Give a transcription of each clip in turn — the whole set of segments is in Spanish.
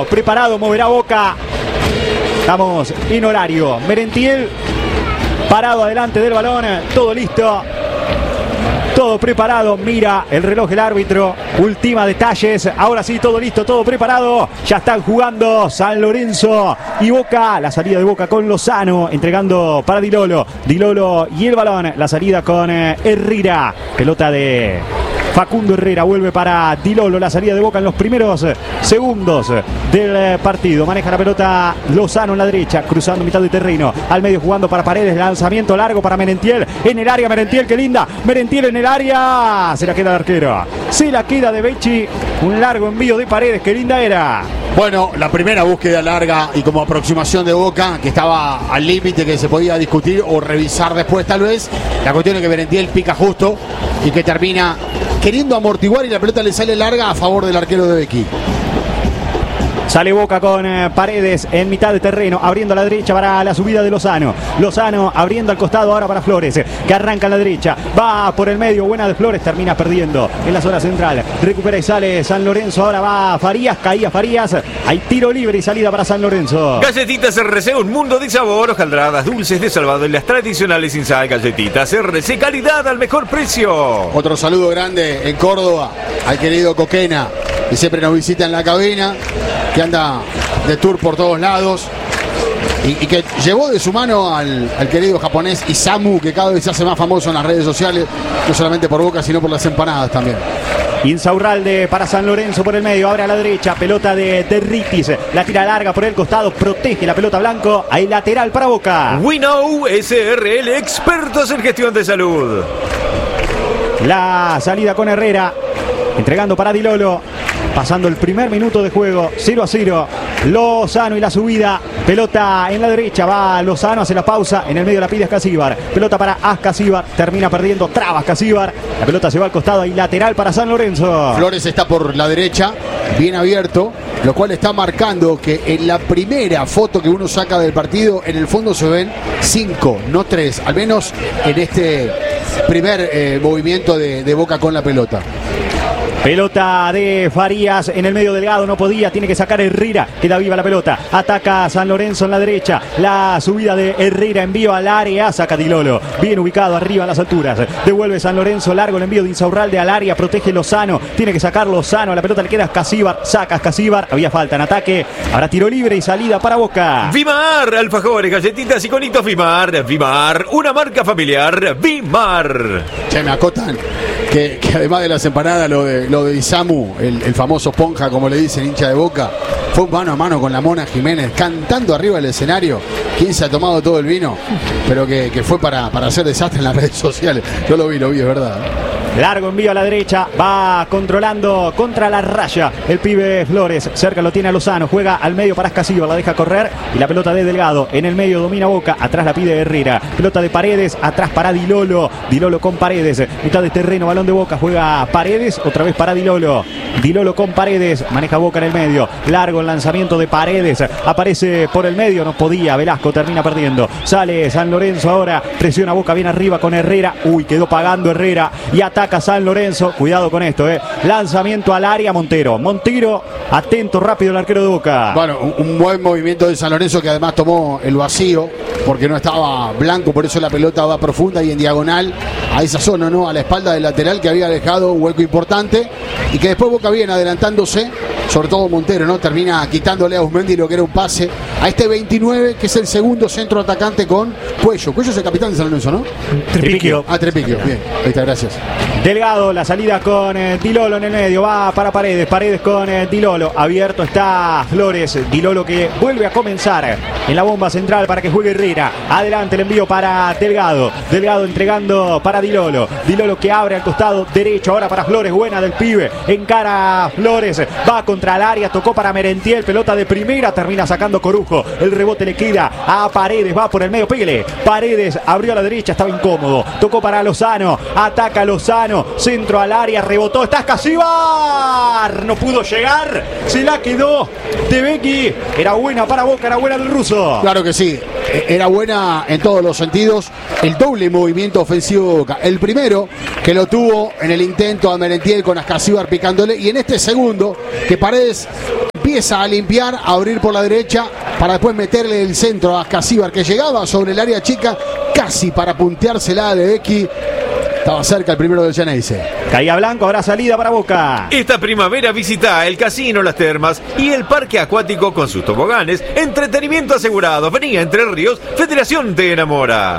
listo, preparado, moverá Boca. Estamos en horario. Merentiel parado adelante del balón, todo listo. Todo preparado, mira el reloj del árbitro, ultima detalles, ahora sí, todo listo, todo preparado, ya están jugando San Lorenzo y Boca, la salida de Boca con Lozano, entregando para Di Lolo y el balón, la salida con Herrera, pelota de Facundo Herrera, vuelve para Di Lolo, la salida de Boca en los primeros segundos del partido, maneja la pelota Lozano en la derecha, cruzando mitad de terreno, al medio jugando para Paredes, lanzamiento largo para Merentiel, en el área Merentiel, qué linda, Merentiel en el área, se la queda el arquero, se la queda de Becci, un largo envío de Paredes, qué linda era. Bueno, la primera búsqueda larga y como aproximación de Boca, que estaba al límite, que se podía discutir o revisar después tal vez, la cuestión es que Merentiel pica justo y que termina queriendo amortiguar y la pelota le sale larga a favor del arquero de Becchi. Sale Boca con Paredes en mitad de terreno, abriendo a la derecha para la subida de Lozano. Lozano abriendo al costado ahora para Flores, que arranca a la derecha. Va por el medio, buena de Flores, termina perdiendo en la zona central. Recupera y sale San Lorenzo, ahora va Farías, caía Farías. Hay tiro libre y salida para San Lorenzo. Galletitas RC, un mundo de sabor, hojaldradas, dulces de Salvador y las tradicionales sin sal. Galletitas RC, calidad al mejor precio. Otro saludo grande en Córdoba al querido Coquena, que siempre nos visita en la cabina, que anda de tour por todos lados y que llevó de su mano al querido japonés Isamu, que cada vez se hace más famoso en las redes sociales, no solamente por Boca, sino por las empanadas también. Insaurralde para San Lorenzo por el medio, abre a la derecha, pelota de Derritis, la tira larga por el costado, protege la pelota Blanco, hay lateral para Boca. Winnow SRL, expertos en gestión de salud. La salida con Herrera, entregando para Di Lolo. Pasando el primer minuto de juego, 0-0. Lozano y la subida. Pelota en la derecha, va Lozano, hace la pausa. En el medio la pide Ascasíbar. Pelota para Ascasíbar. Termina perdiendo, traba Ascasíbar. La pelota se va al costado y lateral para San Lorenzo. Flores está por la derecha, bien abierto, lo cual está marcando que en la primera foto que uno saca del partido, en el fondo se ven 5, no 3. Al menos en este primer movimiento de Boca con la pelota. Pelota de Farías en el medio delgado, no podía, tiene que sacar Herrera, queda viva la pelota, ataca San Lorenzo en la derecha, la subida de Herrera, envío al área, saca Di Lolo, bien ubicado arriba en las alturas, devuelve San Lorenzo, largo el envío de Insaurralde al área, protege Lozano, tiene que sacar Lozano, la pelota le queda a Ascasíbar, saca Ascasíbar, había falta en ataque, habrá tiro libre y salida para Boca. Vimar, alfajores, galletitas y conitos Vimar, Vimar, una marca familiar, Vimar. Che, me acotan que además de las empanadas, lo de Isamu, el famoso Ponja, como le dicen, hincha de Boca, fue un mano a mano con la Mona Jiménez, cantando arriba del escenario. ¿Quién se ha tomado todo el vino? Pero que fue para hacer desastre en las redes sociales. Yo lo vi, es verdad. Largo envío a la derecha, va controlando contra la raya el pibe Flores, cerca lo tiene a Lozano, juega al medio para Ascasíbar, la deja correr y la pelota de Delgado, en el medio domina Boca, atrás la pide Herrera, pelota de Paredes, atrás para Di Lolo con Paredes, mitad de terreno, balón de Boca, juega Paredes, otra vez para Di Lolo con Paredes, maneja Boca en el medio, largo el lanzamiento de Paredes, aparece por el medio, no podía, Velasco termina perdiendo, sale San Lorenzo ahora, presiona Boca bien arriba con Herrera, quedó pagando Herrera y ataca San Lorenzo, cuidado con esto, lanzamiento al área, Montero, atento, rápido el arquero de Boca. Bueno, un buen movimiento de San Lorenzo, que además tomó el vacío porque no estaba Blanco, por eso la pelota va profunda y en diagonal a esa zona, ¿no? A la espalda del lateral, que había dejado un hueco importante y que después Boca viene adelantándose, sobre todo Montero, ¿no? Termina quitándole a Usmendi lo que era un pase a este 29, que es el segundo centro atacante con Cuello. Cuello es el capitán de San Lorenzo, ¿no? Trepiquio. Trepiquio, bien, ahí está, gracias. Delgado, la salida con Di Lolo en el medio, va para Paredes con Di Lolo, abierto está Flores, Di Lolo que vuelve a comenzar en la bomba central para que juegue Herrera, adelante el envío para Delgado entregando para Di Lolo que abre al costado derecho, ahora para Flores, buena del pibe, encara Flores, va contra el área, tocó para Merentiel, pelota de primera, termina sacando Corujo, el rebote le queda a Paredes, va por el medio, pégale, Paredes abrió a la derecha, estaba incómodo, tocó para Lozano, ataca Lozano, centro al área, rebotó, está Ascasíbar, no pudo llegar, se la quedó de Becchi, era buena para Boca, era buena del ruso. Claro que sí, era buena en todos los sentidos, el doble movimiento ofensivo de Boca, el primero que lo tuvo en el intento a Merentiel con Ascasíbar picándole, y en este segundo que Paredes empieza a limpiar, a abrir por la derecha para después meterle el centro a Ascasíbar, que llegaba sobre el área chica casi para punteársela a Ledecky. Estaba cerca el primero del Geneise. Caía Blanco, habrá salida para Boca. Esta primavera visita el casino, las termas y el parque acuático con sus toboganes. Entretenimiento asegurado. Venía Entre Ríos, Federación te enamora.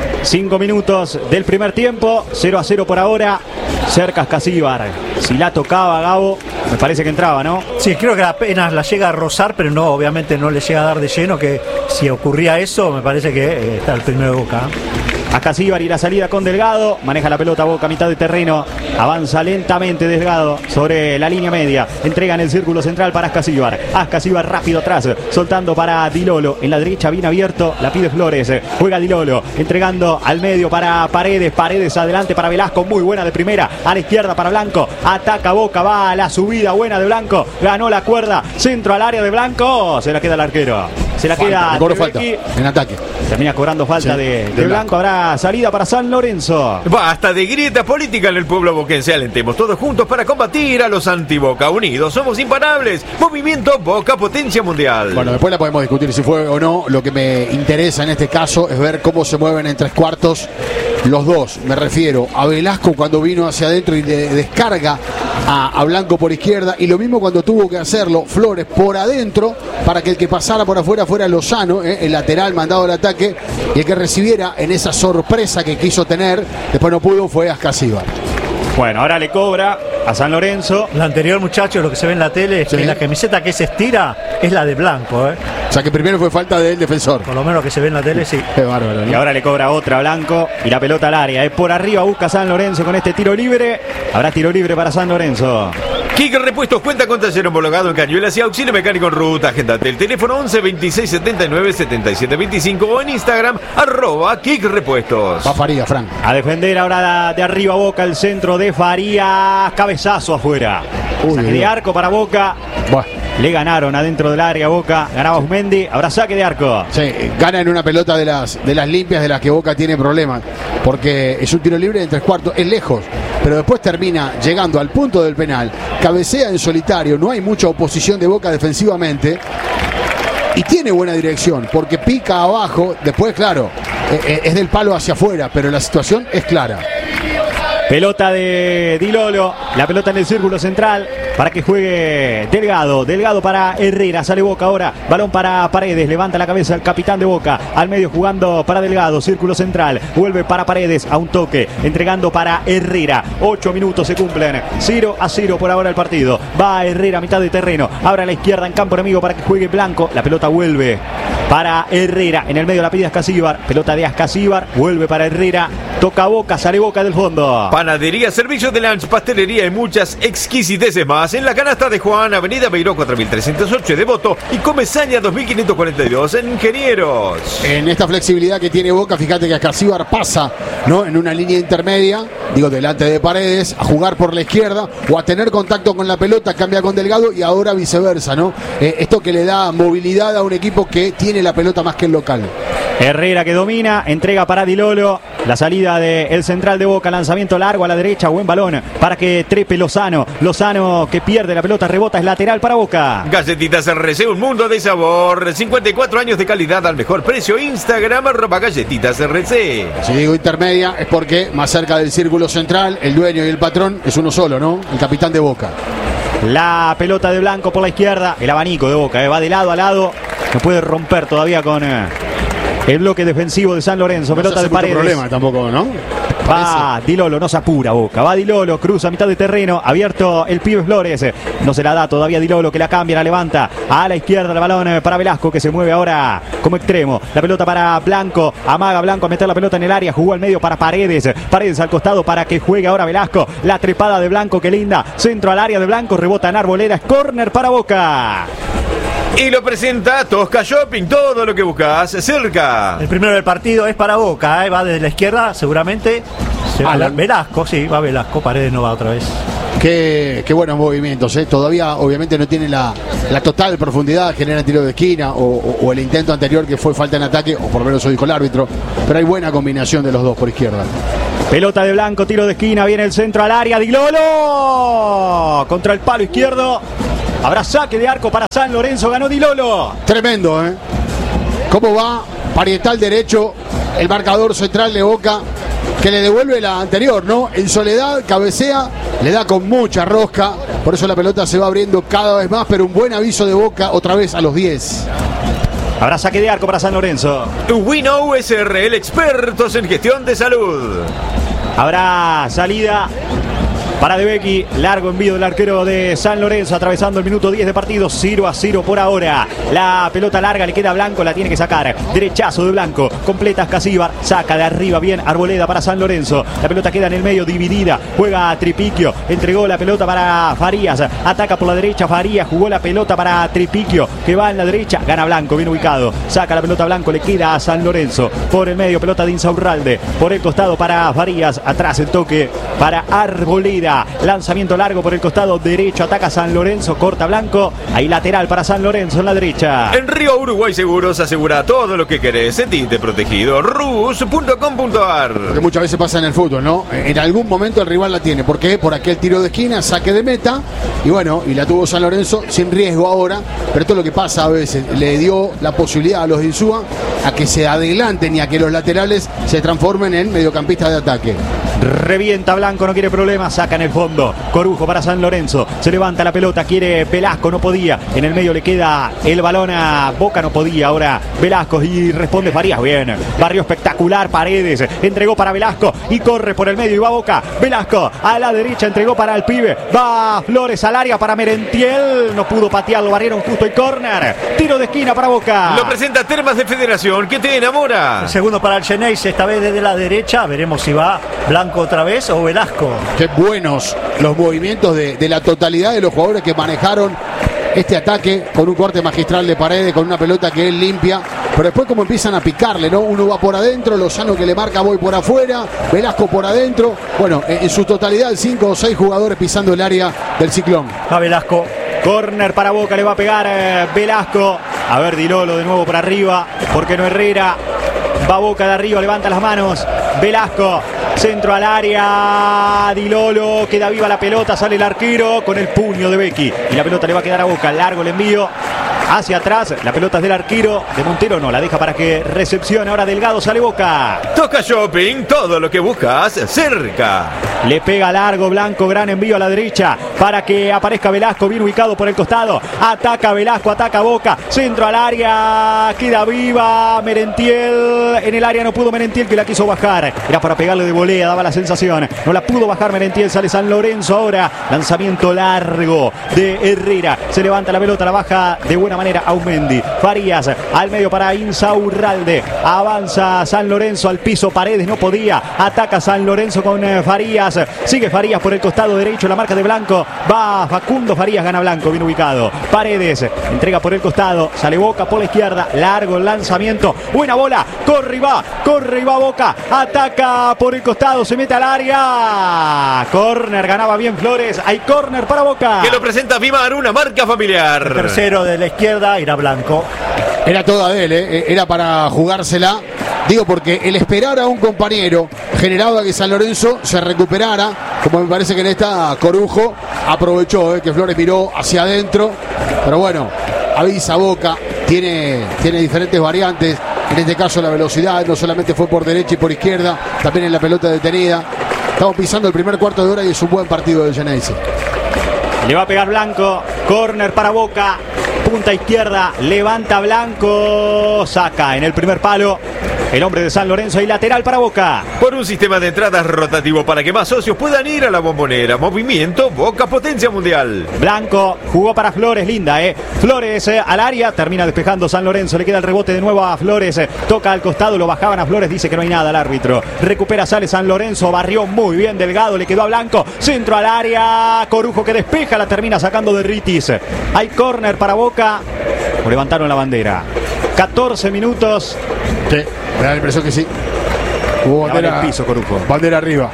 5 minutos del primer tiempo, 0-0 por ahora. Cerca Ascasíbar. Si la tocaba Gabo, me parece que entraba, ¿no? Sí, creo que apenas la llega a rozar, pero no, obviamente no le llega a dar de lleno, que si ocurría eso, me parece que está el primero de Boca. Ascasíbar y la salida con Delgado. Maneja la pelota Boca, mitad de terreno. Avanza lentamente Delgado sobre la línea media. Entrega en el círculo central para Ascasíbar. Ascasíbar rápido atrás, soltando para Di Lolo. En la derecha bien abierto, la pide Flores. Juega Di Lolo, entregando al medio para Paredes. Paredes adelante para Velasco, muy buena de primera. A la izquierda para Blanco. Ataca Boca, va a la subida buena de Blanco. Ganó la cuerda, centro al área de Blanco. Se la queda el arquero. Se la queda. Falta en ataque. Termina cobrando falta de Blanco. Habrá salida para San Lorenzo. Basta de grieta política en el pueblo boquense. Alentemos todos juntos para combatir a los anti-Boca. Unidos somos imparables. Movimiento Boca Potencia Mundial. Bueno, después la podemos discutir si fue o no. Lo que me interesa en este caso es ver cómo se mueven en tres cuartos los dos. Me refiero a Velasco cuando vino hacia adentro y le descarga a Blanco por izquierda, y lo mismo cuando tuvo que hacerlo Flores por adentro para que el que pasara por afuera fuera Lozano, el lateral mandado al ataque, y el que recibiera en esa sorpresa que quiso tener, después no pudo, fue Ascasíbar. Bueno, ahora le cobra a San Lorenzo. La anterior, muchachos, lo que se ve en la tele es que la camiseta que se estira es la de Blanco, O sea que primero fue falta del defensor. Por lo menos lo que se ve en la tele, sí. Qué bárbaro, ¿no? Y ahora le cobra otra a Blanco y la pelota al área. Por arriba busca San Lorenzo con este tiro libre. Habrá tiro libre para San Lorenzo. Kick Repuestos cuenta con taller homologado en Cañuelas y auxilio mecánico en ruta. Agéndate el teléfono 11 26 79 77 25 o en Instagram @Kick Repuestos. Va Faría, Frank. A defender ahora de arriba Boca, el centro de Farías. Cabezazo afuera. Saque de arco para Boca. Bueno. Le ganaron adentro del área Boca. Ganaba Osmendi. Habrá saque de arco. Sí, gana en una pelota de las limpias de las que Boca tiene problemas. Porque es un tiro libre en tres cuartos. Es lejos. Pero después termina llegando al punto del penal. Cabecea en solitario. No hay mucha oposición de Boca defensivamente. Y tiene buena dirección. Porque pica abajo. Después, claro, es del palo hacia afuera. Pero la situación es clara. Pelota de Di Lolo, la pelota en el círculo central para que juegue Delgado. Delgado para Herrera, sale Boca ahora, balón para Paredes, levanta la cabeza el capitán de Boca, al medio jugando para Delgado, círculo central, vuelve para Paredes, a un toque, entregando para Herrera. 8 minutos se cumplen, 0-0 por ahora el partido. Va Herrera a mitad de terreno, ahora a la izquierda en campo enemigo para que juegue Blanco, la pelota vuelve para Herrera, en el medio la pide Ascasíbar, pelota de Ascasíbar, vuelve para Herrera, toca Boca, sale Boca del fondo. Panadería, servicio de lunch, pastelería y muchas exquisiteces más en la canasta de Juan, Avenida Beiró 4308 de Devoto y Comesaña 2542 en Ingenieros. En esta flexibilidad que tiene Boca, fíjate que Ascasíbar pasa, ¿no?, en una línea intermedia, digo, delante de Paredes, a jugar por la izquierda o a tener contacto con la pelota, cambia con Delgado y ahora viceversa, ¿no? Esto que le da movilidad a un equipo que tiene la pelota más que el local. Herrera que domina, entrega para Di Lolo, la salida del central de Boca, lanzamiento largo a la derecha, buen balón para que trepe Lozano. Lozano que pierde la pelota, rebota, es lateral para Boca. Galletitas RC, un mundo de sabor, 54 años de calidad al mejor precio. Instagram @Galletitas RC. Si digo intermedia es porque más cerca del círculo central, el dueño y el patrón es uno solo, ¿no? El capitán de Boca. La pelota de Blanco por la izquierda, el abanico de Boca, va de lado a lado, no puede romper todavía con el bloque defensivo de San Lorenzo. No pelota de Paredes. problema tampoco, ¿no? Va Di Lolo, no se apura Boca. Va Di Lolo, cruza a mitad de terreno. Abierto el pibe Flores. No se la da todavía Di Lolo, que la cambia, la levanta. A la izquierda el balón para Velasco, que se mueve ahora como extremo. La pelota para Blanco. Amaga Blanco a meter la pelota en el área. Jugó al medio para Paredes. Paredes al costado para que juegue ahora Velasco. La trepada de Blanco, que linda. Centro al área de Blanco. Rebota en Arboleda. Es córner para Boca. Y lo presenta Tosca Shopping, todo lo que buscas cerca. El primero del partido es para Boca, va desde la izquierda, seguramente. Velasco, sí, va Velasco, Paredes no va otra vez. Qué buenos movimientos, Todavía obviamente no tiene la total profundidad, genera tiro de esquina o el intento anterior que fue falta en ataque, o por lo menos eso dijo el árbitro, pero hay buena combinación de los dos por izquierda. Pelota de Blanco, tiro de esquina, viene el centro al área, Di Lolo contra el palo izquierdo. Habrá saque de arco para San Lorenzo. Ganó Di Lolo. Tremendo, ¿eh? ¿Cómo va? Parietal derecho, el marcador central de Boca, que le devuelve la anterior, ¿no? En soledad, cabecea, le da con mucha rosca. Por eso la pelota se va abriendo cada vez más, pero un buen aviso de Boca otra vez a los 10. Habrá saque de arco para San Lorenzo. Winnow SRL, expertos en gestión de salud. Habrá salida para De Becchi, largo envío del arquero de San Lorenzo, atravesando el minuto 10 de partido, 0-0 por ahora. La pelota larga le queda a Blanco, la tiene que sacar. Derechazo de Blanco, completa Escasíbar, saca de arriba bien Arboleda para San Lorenzo. La pelota queda en el medio, dividida, juega a Tripiquio, entregó la pelota para Farías, ataca por la derecha Farías, jugó la pelota para Tripiquio, que va en la derecha, gana Blanco, bien ubicado, saca la pelota Blanco, le queda a San Lorenzo. Por el medio, pelota de Insaurralde, por el costado para Farías, atrás el toque para Arboleda. Lanzamiento largo por el costado derecho, ataca San Lorenzo, corta Blanco, ahí lateral para San Lorenzo en la derecha. En Río Uruguay Seguros asegura todo lo que querés, sentite protegido. rus.com.ar. Lo que muchas veces pasa en el fútbol, ¿no? En algún momento el rival la tiene. ¿Por qué? Por aquel tiro de esquina, saque de meta, y bueno, y la tuvo San Lorenzo sin riesgo ahora, pero esto es lo que pasa a veces, le dio la posibilidad a los de Insúa a que se adelanten y a que los laterales se transformen en mediocampistas de ataque. Revienta Blanco, no quiere problemas, saca en el fondo. Corujo para San Lorenzo, se levanta la pelota, quiere Velasco, no podía. En el medio le queda el balón a Boca, no podía. Ahora Velasco y responde Farías, bien. Barrio espectacular, Paredes, entregó para Velasco y corre por el medio y va Boca. Velasco a la derecha, entregó para el pibe. Va Flores al área para Merentiel, no pudo patearlo, barrieron justo el córner. Tiro de esquina para Boca. Lo presenta Termas de Federación, que te enamora. El segundo para el Geneise, esta vez desde la derecha. Veremos si va Blanco otra vez o Velasco. Qué buenos los movimientos de la totalidad de los jugadores que manejaron este ataque, con un corte magistral de Paredes, con una pelota que él limpia, pero después como empiezan a picarle, ¿no? Uno va por adentro, Lozano que le marca, voy por afuera, Velasco por adentro, bueno, en su totalidad 5 o 6 jugadores pisando el área del Ciclón. Va Velasco. Córner para Boca, le va a pegar Velasco. A ver, Di Lolo de nuevo por arriba, porque no Herrera. Va Boca de arriba, levanta las manos. Velasco, centro al área. Di Lolo, queda viva la pelota, sale el arquero con el puño de Becchi. Y la pelota le va a quedar a Boca, largo el envío. Hacia atrás, la pelota es del arquero de Montero, no, la deja para que recepcione. Ahora Delgado, sale Boca. Toca Shopping, todo lo que buscas cerca. Le pega largo Blanco, gran envío a la derecha para que aparezca Velasco, bien ubicado por el costado. Ataca Velasco, ataca Boca, centro al área, queda viva Merentiel. En el área no pudo Merentiel, que la quiso bajar. Era para pegarle de volea, daba la sensación. No la pudo bajar Merentiel, sale San Lorenzo ahora. Lanzamiento largo de Herrera. Se levanta la pelota, la baja de buena manera Aumendi. Farías al medio para Insaurralde. Avanza San Lorenzo al piso, Paredes no podía. Ataca San Lorenzo con Farías. Sigue Farías por el costado derecho, la marca de Blanco. Va Facundo Farías, gana Blanco, bien ubicado. Paredes entrega por el costado, sale Boca por la izquierda. Largo el lanzamiento, buena bola. Corre y va Boca. Ataca por el costado, se mete al área. Córner, ganaba bien Flores. Hay córner para Boca. Que lo presenta Vimar, una marca familiar. El tercero de la izquierda irá Blanco. Era toda de él, era para jugársela. Digo, porque el esperar a un compañero generaba que San Lorenzo se recuperara, como me parece que en esta Corujo aprovechó, que Flores miró hacia adentro. Pero bueno, avisa Boca, tiene diferentes variantes. En este caso la velocidad, no solamente fue por derecha y por izquierda, también en la pelota detenida. Estamos pisando el primer cuarto de hora y es un buen partido del Geneise. Le va a pegar Blanco, córner para Boca, punta izquierda, levanta Blanco, saca en el primer palo el hombre de San Lorenzo y lateral para Boca. Por un sistema de entradas rotativo para que más socios puedan ir a la Bombonera. Movimiento Boca Potencia Mundial. Blanco jugó para Flores, linda, Flores al área, termina despejando San Lorenzo, le queda el rebote de nuevo a Flores, toca al costado, lo bajaban a Flores, dice que no hay nada el árbitro. Recupera, sale San Lorenzo, barrió muy bien Delgado, le quedó a Blanco, centro al área, Corujo que despeja, la termina sacando de Ritis. Hay córner para Boca, o levantaron la bandera. 14 minutos. Sí, me da la impresión que sí. Hubo bandera en el piso, Corujo. Bandera arriba.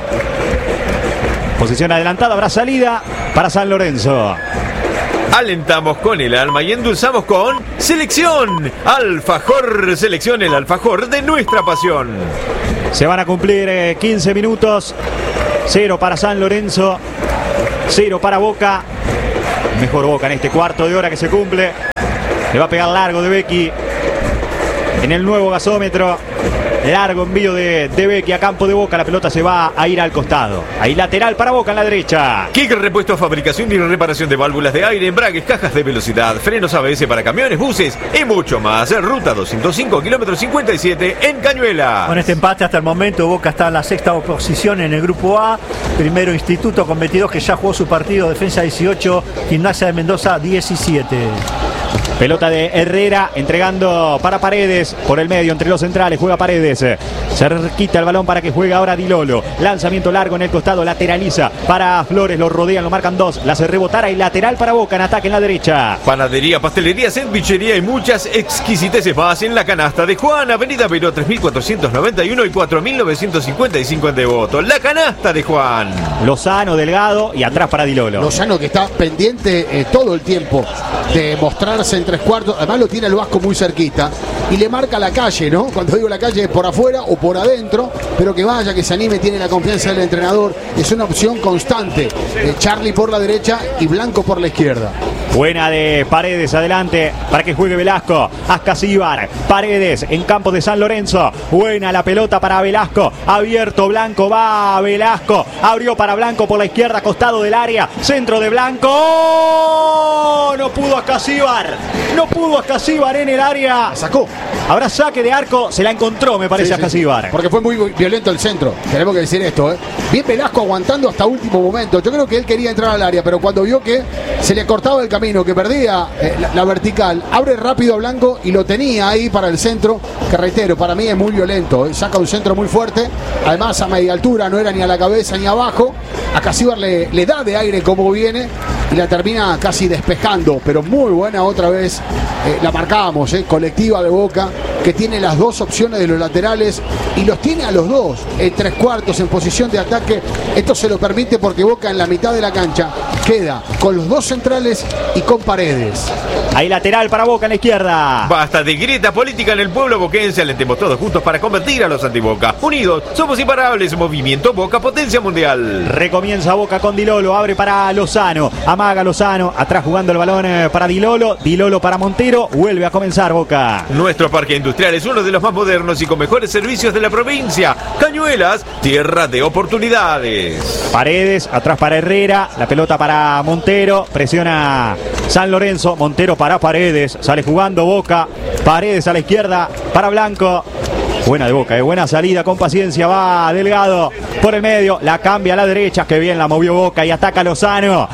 Posición adelantada, habrá salida para San Lorenzo. Alentamos con el alma y endulzamos con Selección Alfajor. Selección, el alfajor de nuestra pasión. Se van a cumplir 15 minutos. 0 para San Lorenzo, 0 para Boca. Mejor Boca en este cuarto de hora que se cumple. Le va a pegar largo de Becky en el nuevo gasómetro. Largo envío de Becky a campo de Boca. La pelota se va a ir al costado. Ahí lateral para Boca en la derecha. Kick repuesto, fabricación y reparación de válvulas de aire, embragues, cajas de velocidad, frenos ABS para camiones, buses y mucho más. Ruta 205, kilómetro 57 en Cañuelas. Con este empate hasta el momento Boca está en la sexta posición en el grupo A. Primero Instituto con 22, que ya jugó su partido. Defensa 18, Gimnasia de Mendoza 17. Pelota de Herrera entregando para Paredes por el medio entre los centrales. Juega Paredes. Se quita el balón para que juegue ahora Di Lolo. Lanzamiento largo en el costado. Lateraliza para Flores. Lo rodean, lo marcan dos. La hace rebotar. Y lateral para Boca en ataque en la derecha. Panadería, pastelería, sandwichería y muchas exquisiteces más en la canasta de Juan. Avenida Peró 3491 y 4955 en Devoto. La canasta de Juan. Lozano, Delgado y atrás para Di Lolo. Lozano, que está pendiente todo el tiempo de mostrarse en tres cuartos. Además lo tiene el Vasco muy cerquita y le marca la calle, ¿no? Cuando digo la calle es por afuera o por adentro, pero que vaya, que se anime, tiene la confianza del entrenador. Es una opción constante. Charlie por la derecha y Blanco por la izquierda. Buena de Paredes adelante para que juegue Velasco. Ascasíbar, Paredes en campo de San Lorenzo. Buena la pelota para Velasco. Abierto Blanco, va Velasco. Abrió para Blanco por la izquierda, costado del área. Centro de Blanco. ¡Oh! No pudo Ascasíbar. No pudo Ascasíbar en el área. La sacó. Habrá saque de arco. Se la encontró, me parece, Ascasíbar. Porque fue muy violento el centro. Tenemos que decir esto, ¿eh? Bien Velasco aguantando hasta último momento. Yo creo que él quería entrar al área, pero cuando vio que se le cortaba el camino, que perdía la vertical, abre rápido a Blanco y lo tenía ahí para el centro, que reitero, para mí es muy violento. Saca un centro muy fuerte. Además a media altura, no era ni a la cabeza ni abajo. A Casíbar le da de aire como viene y la termina casi despejando, pero muy buena otra vez. La marcábamos, colectiva de Boca, que tiene las dos opciones de los laterales y los tiene a los dos en tres cuartos en posición de ataque. Esto se lo permite porque Boca en la mitad de la cancha queda con los dos centrales y con Paredes. Ahí lateral para Boca en la izquierda. Basta de grieta política en el pueblo boquense. Alentemos todos juntos para convertir a los antiboca. Unidos, somos imparables. Movimiento Boca, potencia mundial. Recomienza Boca con Di Lolo. Abre para Lozano. Amaga Lozano. Atrás jugando el balón para Di Lolo. Di Lolo para Montero. Vuelve a comenzar Boca. Nuestro parque industrial es uno de los más modernos y con mejores servicios de la provincia. Cañuelas, tierra de oportunidades. Paredes, atrás para Herrera. La pelota para Montero. Presiona San Lorenzo. Montero para Paredes. Sale jugando Boca. Paredes a la izquierda para Blanco. Buena de Boca, buena salida, con paciencia, va Delgado por el medio, la cambia a la derecha, que bien la movió Boca y ataca Lozano,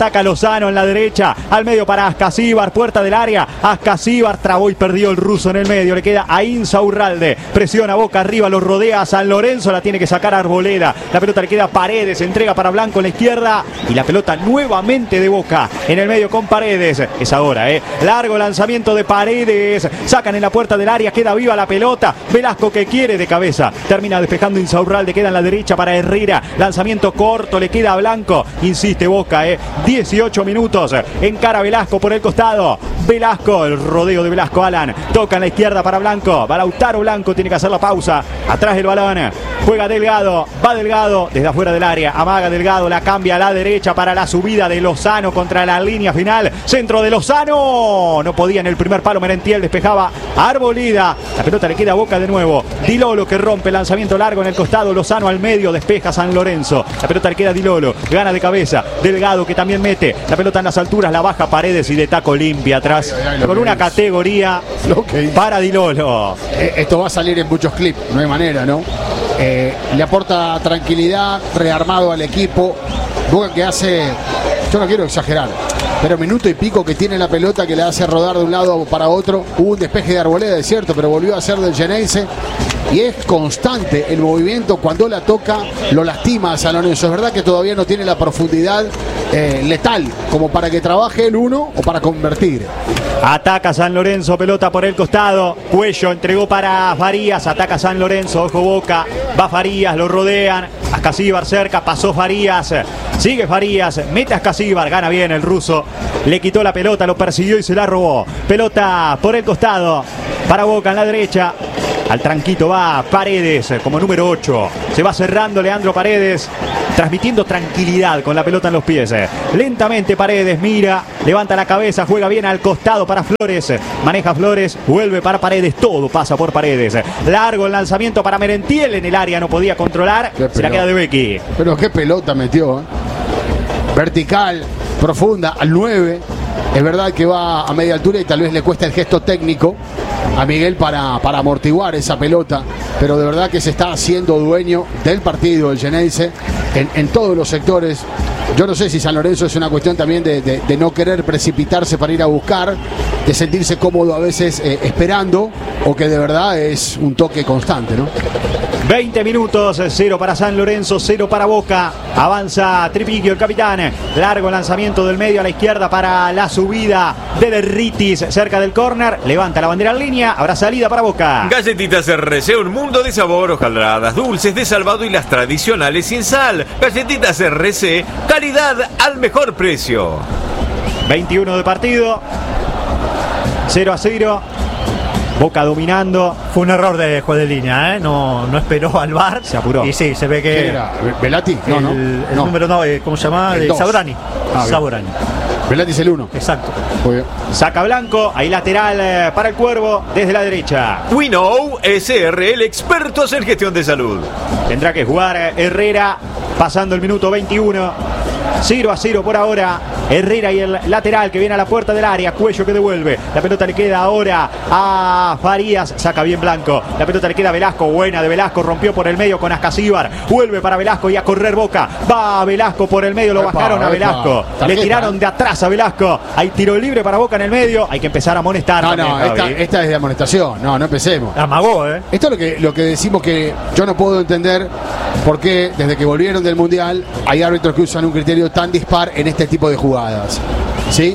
en la derecha, al medio para Ascasíbar, puerta del área, Ascasíbar trabó y perdió el ruso en el medio, le queda a Insaurralde, presiona Boca arriba, lo rodea a San Lorenzo, la tiene que sacar Arboleda, la pelota le queda a Paredes, entrega para Blanco en la izquierda y la pelota nuevamente de Boca en el medio con Paredes, es ahora, largo lanzamiento de Paredes, sacan en la puerta del área, queda viva la pelota, Velasco que quiere de cabeza, termina despejando Insaurralde, queda en la derecha para Herrera, lanzamiento corto, le queda a Blanco, insiste Boca, 18 minutos, encara Velasco por el costado, Velasco, el rodeo de Velasco, Alan, toca en la izquierda para Blanco, va Lautaro Blanco, tiene que hacer la pausa, atrás el balón, juega Delgado, va Delgado, desde afuera del área, amaga Delgado, la cambia a la derecha para la subida de Lozano contra la línea final, centro de Lozano, no podía en el primer palo, Merentiel despejaba Arboleda, la pelota le queda a Boca de nuevo, Di Lolo que rompe, lanzamiento largo en el costado, Lozano al medio, despeja San Lorenzo, la pelota le queda a Di Lolo, gana de cabeza, Delgado que también mete, la pelota en las alturas, la baja Paredes y de taco limpia atrás, con una categoría para Di Lolo. Esto va a salir en muchos clips, no hay manera, ¿no? Le aporta tranquilidad, rearmado al equipo, Boca que hace, yo no quiero exagerar, pero minuto y pico que tiene la pelota que le hace rodar de un lado para otro. Hubo un despeje de Arboleda, es cierto, pero volvió a ser del Geneise. Y es constante el movimiento, cuando la toca lo lastima a San Lorenzo. Es verdad que todavía no tiene la profundidad letal como para que trabaje el uno o para convertir. Ataca San Lorenzo, pelota por el costado, Cuello entregó para Farías, ataca San Lorenzo, ojo Boca, va Farías, lo rodean, Ascasíbar cerca, pasó Farías, sigue Farías, mete a Ascasíbar, gana bien el ruso, le quitó la pelota, lo persiguió y se la robó, pelota por el costado, para Boca en la derecha, Al tranquito va Paredes como número 8. Se va cerrando Leandro Paredes, transmitiendo tranquilidad con la pelota en los pies. Lentamente Paredes mira, levanta la cabeza, juega bien al costado para Flores. Maneja Flores, vuelve para Paredes, todo pasa por Paredes. Largo el lanzamiento para Merentiel, en el área no podía controlar, se la queda de Becky. Pero qué pelota metió, ¿eh? Vertical, profunda, al 9. Es verdad que va a media altura y tal vez le cuesta el gesto técnico a Miguel para amortiguar esa pelota, pero de verdad que se está haciendo dueño del partido el Xeneize en todos los sectores. Yo no sé si San Lorenzo es una cuestión también de no querer precipitarse para ir a buscar, de sentirse cómodo a veces esperando, o que de verdad es un toque constante, ¿no? 20 minutos, 0 para San Lorenzo, 0 para Boca. Avanza Tripiquio, el capitán. Largo lanzamiento del medio a la izquierda para la subida de Derritis cerca del córner. Levanta la bandera en línea. Habrá salida para Boca. Galletitas RC, un mundo de sabor, hojaldradas, dulces de salvado y las tradicionales sin sal. Galletitas RC, calidad al mejor precio. 21 de partido. 0-0. Boca dominando. Fue un error de juez de línea, ¿eh? No esperó al VAR. Se apuró. Y sí, se ve que... ¿Quién era? ¿Velati? El número no, ¿cómo se llama? El De 2. Saborani. Saborani. Velati es el 1. Exacto. Muy bien. Saca Blanco. Ahí lateral para el Cuervo desde la derecha. WeKnow SRL, expertos en gestión de salud. Tendrá que jugar Herrera pasando el minuto 21. 0-0 por ahora. Herrera y el lateral que viene a la puerta del área. Cuello que devuelve. La pelota le queda ahora a Farías. Saca bien Blanco. La pelota le queda a Velasco. Buena de Velasco. Rompió por el medio con Ascasíbar. Vuelve para Velasco y a correr Boca. Va Velasco por el medio. Lo bajaron a Velasco. Le tiraron de atrás a Velasco. Hay tiro libre para Boca en el medio. Hay que empezar a amonestar. No, esta es de amonestación. No empecemos. Amagó, ¿eh? Esto es lo que decimos, que yo no puedo entender por qué desde que volvieron del Mundial hay árbitros que usan un criterio tan dispar en este tipo de jugadas. ¿Sí?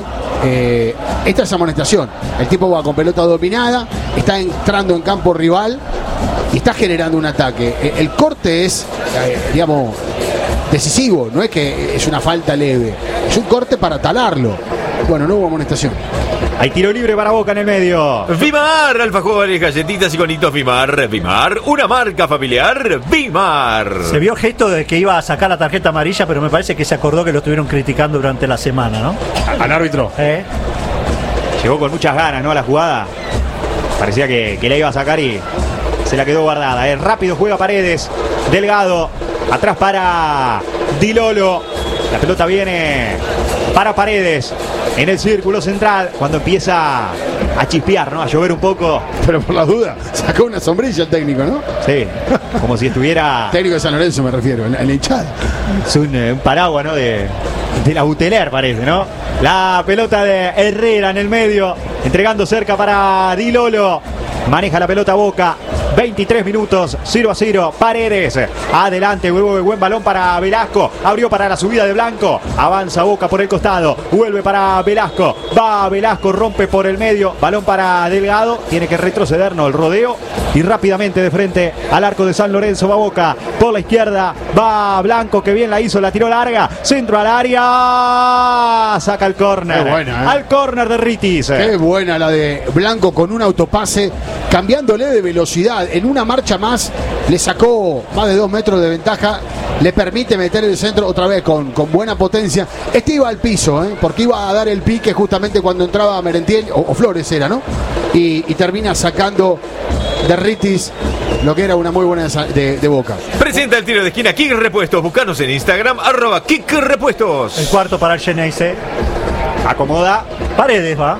Esta es amonestación. El tipo va con pelota dominada, está entrando en campo rival y está generando un ataque. El corte es, digamos, decisivo. No es que es una falta leve. Es un corte para talarlo. Bueno, no hubo amonestación. Hay tiro libre para Boca en el medio. Vimar, alfajores, galletitas y conitos Vimar. Vimar, una marca familiar. Vimar. Se vio gesto de que iba a sacar la tarjeta amarilla, pero me parece que se acordó que lo estuvieron criticando durante la semana, ¿no? Al árbitro. Llegó con muchas ganas, ¿no? A la jugada. Parecía que la iba a sacar y se la quedó guardada. Rápido juega Paredes. Delgado. Atrás para Di Lolo. La pelota viene para Paredes. En el círculo central, cuando empieza a chispear, ¿no? A llover un poco. Pero por la duda, sacó una sombrilla el técnico, ¿no? Sí, como si estuviera... Técnico de San Lorenzo me refiero, en la hinchada. Es un paraguas, ¿no? De la Buteler parece, ¿no? La pelota de Herrera en el medio, entregando cerca para Di Lolo. Maneja la pelota Boca. 23 minutos, 0-0. Paredes, adelante, buen balón para Velasco. Abrió para la subida de Blanco. Avanza Boca por el costado. Vuelve para Velasco. Va Velasco, rompe por el medio. Balón para Delgado. Tiene que retroceder, no, el rodeo. Y rápidamente de frente al arco de San Lorenzo va Boca. Por la izquierda va Blanco, que bien la hizo, la tiró larga. Centro al área. Saca el córner. Qué buena, Al córner de Ritis. Qué buena la de Blanco con un autopase, cambiándole de velocidad. En una marcha más le sacó más de 2 metros de ventaja, le permite meter el centro otra vez con buena potencia. Este iba al piso, porque iba a dar el pique justamente cuando entraba Merentiel, o Flores era, ¿no? Y termina sacando de Ritis lo que era una muy buena de Boca. Presenta el tiro de esquina Kick Repuestos. Buscanos en Instagram, @Kick Repuestos. El cuarto para el Xeneize. Acomoda. Paredes va.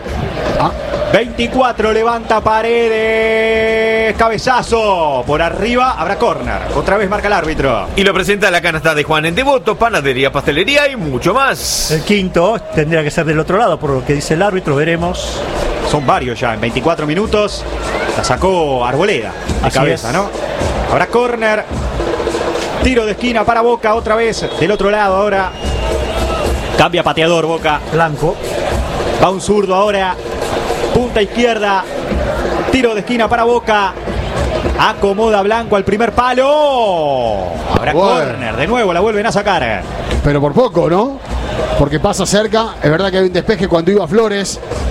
24, levanta Paredes. Cabezazo. Por arriba habrá córner. Otra vez marca el árbitro. Y lo presenta la canasta de Juan en Devoto, panadería, pastelería y mucho más. El quinto tendría que ser del otro lado, por lo que dice el árbitro, veremos. Son varios ya, en 24 minutos. La sacó Arboleda de Así cabeza, es. ¿no? Habrá córner. Tiro de esquina para Boca otra vez. Del otro lado ahora. Cambia pateador Boca. Blanco. Va un zurdo ahora. Punta izquierda. Tiro de esquina para Boca. Acomoda Blanco al primer palo. Habrá córner. De nuevo la vuelven a sacar. Pero por poco, ¿no? Porque pasa cerca. Es verdad que hay un despeje cuando iba Flores.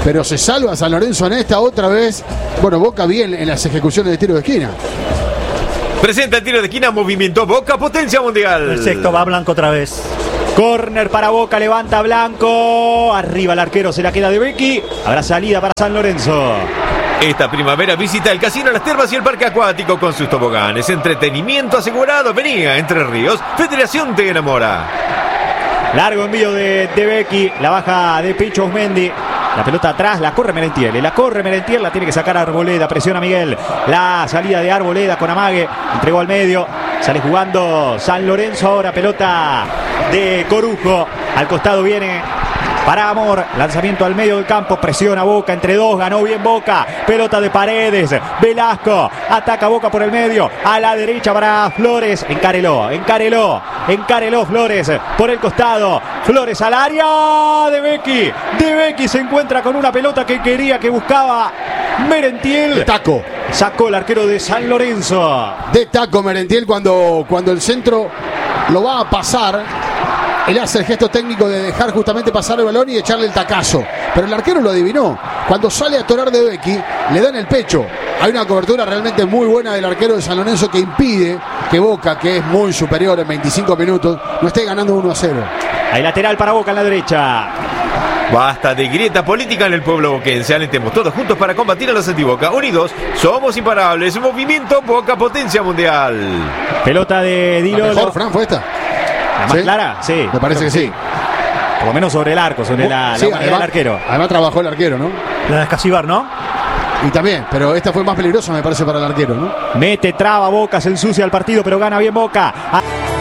pero se salva San Lorenzo en esta otra vez. Bueno, Boca bien en las ejecuciones de tiro de esquina. Presenta el tiro de esquina, movimiento Boca, potencia mundial. El sexto va Blanco otra vez. Corner para Boca, levanta Blanco. Arriba el arquero, se la queda de Becky. Habrá salida para San Lorenzo. Esta primavera visita el Casino Las Termas y el Parque Acuático con sus toboganes. Entretenimiento asegurado. Venía Entre Ríos. Federación te enamora. Largo envío de Becky. La baja de Picho Osmendi. La pelota atrás, la corre Merentiel. La corre Merentiel, la tiene que sacar Arboleda. Presiona Miguel. La salida de Arboleda con amague. Entregó al medio. Sale jugando San Lorenzo. Ahora pelota de Corujo. Al costado viene para Amor. Lanzamiento al medio del campo. Presiona Boca entre dos. Ganó bien Boca. Pelota de Paredes. Velasco. Ataca Boca por el medio. A la derecha para Flores. Encárelo. Flores por el costado. Flores al área de Becky. De Becky se encuentra con una pelota que quería, que buscaba Merentiel. De taco. Sacó el arquero de San Lorenzo. De taco Merentiel cuando el centro lo va a pasar. Él hace el gesto técnico de dejar justamente pasar el balón y echarle el tacazo. Pero el arquero lo adivinó. Cuando sale a torar de Becky, le da en el pecho. Hay una cobertura realmente muy buena del arquero de San Lorenzo que impide que Boca, que es muy superior en 25 minutos, no esté ganando 1-0. Hay lateral para Boca en la derecha. Basta de grieta política en el pueblo boquense. Alentemos todos juntos para combatir a los antiboca. Unidos, somos imparables. Movimiento Boca, potencia mundial. Pelota de Dilolo. ¿La mejor, Fran, fue esta? ¿La más clara? Sí. Me parece que sí. Por lo menos sobre el arco, sobre la sí, del arquero. Además trabajó el arquero, ¿no? La de Escasibar, ¿no? Y también, pero esta fue más peligrosa, me parece, para el arquero, ¿no? Mete, traba Boca, se ensucia el partido, pero gana bien Boca.